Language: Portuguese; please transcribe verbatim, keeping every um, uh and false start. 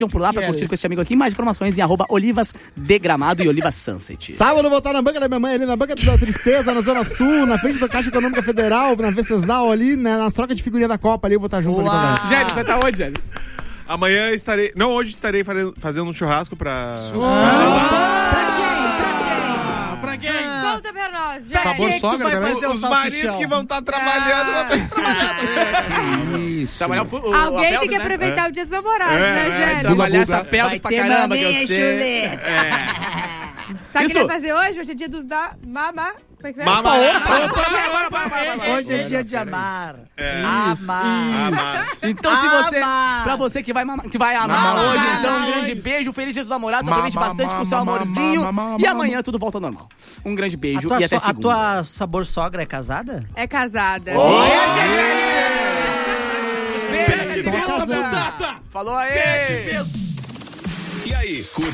por lá pra curtir com esse amigo aqui. Mais informações em arroba Olivas de Gramado e Olivas Sunset. Sábado eu vou estar na banca da minha mãe, ali na banca da Tristeza, na Zona Sul, na frente da Caixa Econômica Federal, na Venceslau, ali, né, nas trocas de figurinha da Copa, ali eu vou estar junto ali com a galera. Gélis, vai estar onde, Gélis? Amanhã estarei... Não, hoje estarei fazendo um churrasco pra... Pra quem? Conta pra nós, gente. Sabor sogra também? Os maridos que vão estar trabalhando vão estar trabalhando. Isso. Trabalhar o, o, Alguém a tem pelvis, que né? aproveitar o dia dos namorados, né, É, Gélis? trabalhar Guga, essa pelvis pra caramba que eu sei. Sabe o que Isso. ele vai fazer hoje? Hoje é dia dos da mama. Como é que vai? Mama, Hoje é dia de amar. É. Amar. Então, se você, Amar. pra você que vai, mama- que vai amar Mamar. hoje, então um grande beijo, feliz dia dos namorados, aproveite Mamar, bastante com o seu mamar, amorzinho mamar, e mamar. amanhã tudo volta ao normal. Um grande A beijo tua, e até so- a segunda. tua sabor sogra é casada? É casada. Beijo, Só beijo, casando. Batata. Falou aí! E aí, curte?